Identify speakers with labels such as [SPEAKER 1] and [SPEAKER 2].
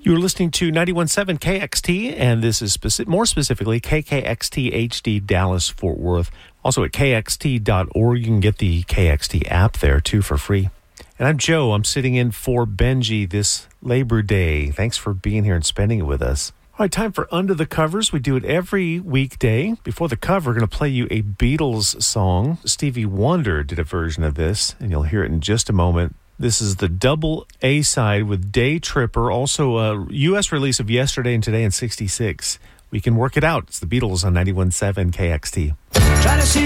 [SPEAKER 1] You're listening to 91.7 KXT, and this is more specifically KKXT HD Dallas-Fort Worth. Also at kxt.org, you can get the KXT app there, too, for free. And I'm Joe. I'm sitting in for Benji this Labor Day. Thanks for being here and spending it with us. All right, time for Under the Covers. We do it every weekday. Before the cover, we're going to play you a Beatles song. Stevie Wonder did a version of this, and you'll hear it in just a moment. This is the double A-side with Day Tripper, also a U.S. release of Yesterday and Today in '66. We can work it out. It's the Beatles on 91.7 KXT.
[SPEAKER 2] Trying to see